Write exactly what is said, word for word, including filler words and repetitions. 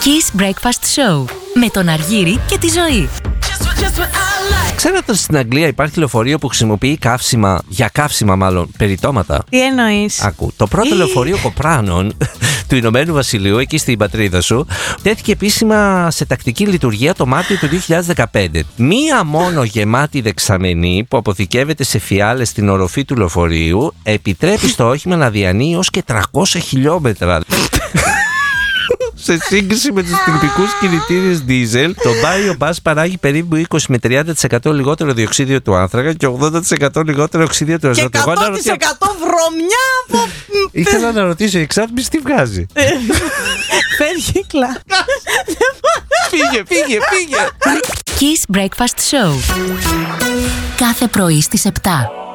Kiss Breakfast Show με τον Αργύρη και τη Ζωή. Ξέρετε ότι στην Αγγλία υπάρχει λεωφορείο που χρησιμοποιεί καύσιμα, για καύσιμα μάλλον, περιτώματα. Τι εννοείς? Άκου, το πρώτο λεωφορείο Κοπράνων του Ηνωμένου Βασιλείου, εκεί στην πατρίδα σου, τέθηκε επίσημα σε τακτική λειτουργία το Μάρτιο του δύο χιλιάδες δεκαπέντε. Μία μόνο γεμάτη δεξαμενή που αποθηκεύεται σε φιάλες στην οροφή του λεωφορείου επιτρέπει στο όχημα να διανύει ως και τριακόσια χιλιόμετρα. Σε σύγκριση με τους τυπικούς κινητήρες diesel, το BioBus παράγει περίπου είκοσι με τριάντα τοις εκατό λιγότερο διοξείδιο του άνθρακα και ογδόντα τοις εκατό λιγότερο οξύδιο του αζότου. Και εκατό τοις εκατό βρωμιά από... Ήθελα να ρωτήσω, η εξάρτηση τι βγάζει? Φεύγει κλα. Φύγε, φύγε, φύγε. Kiss Breakfast Show. Κάθε πρωί στις επτά.